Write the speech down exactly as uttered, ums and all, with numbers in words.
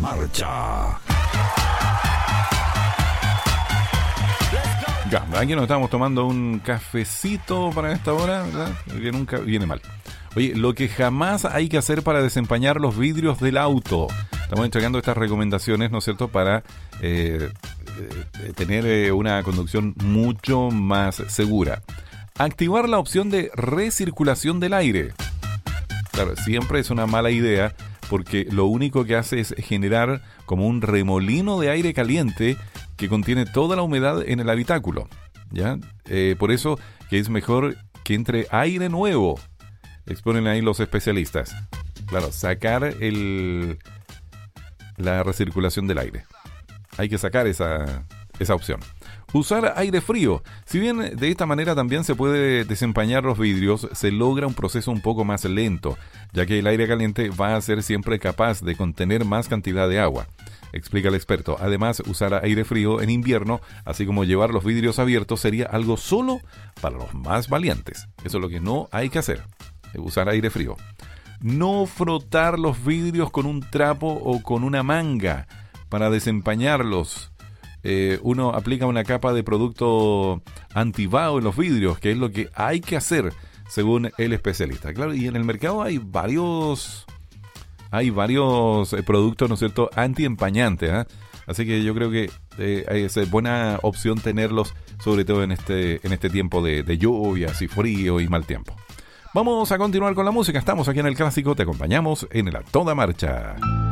marcha. Ya, aquí nos estamos tomando un cafecito para esta hora, ¿verdad? Que nunca viene mal. Oye, lo que jamás hay que hacer para desempañar los vidrios del auto. Estamos entregando estas recomendaciones, ¿no es cierto?, para eh, eh, tener eh, una conducción mucho más segura. Activar la opción de recirculación del aire. Claro, siempre es una mala idea porque lo único que hace es generar como un remolino de aire caliente que contiene toda la humedad en el habitáculo, ¿ya? Eh, por eso que es mejor que entre aire nuevo, exponen ahí los especialistas. Claro, sacar el, la recirculación del aire. Hay que sacar esa, esa opción. Usar aire frío. Si bien de esta manera también se puede desempañar los vidrios, se logra un proceso un poco más lento, ya que el aire caliente va a ser siempre capaz de contener más cantidad de agua, explica el experto. Además, usar aire frío en invierno, así como llevar los vidrios abiertos, sería algo solo para los más valientes. Eso es lo que no hay que hacer, usar aire frío. No frotar los vidrios con un trapo o con una manga para desempañarlos. Eh, uno aplica una capa de producto antivaho en los vidrios, que es lo que hay que hacer, según el especialista. Claro, y en el mercado hay varios, hay varios eh, productos, ¿no es cierto?, antiempañantes, ¿eh? Así que yo creo que eh, es buena opción tenerlos, sobre todo en este, en este tiempo de, de lluvias y frío y mal tiempo. Vamos a continuar con la música. Estamos aquí en el Clásico, te acompañamos en el A Toda Marcha.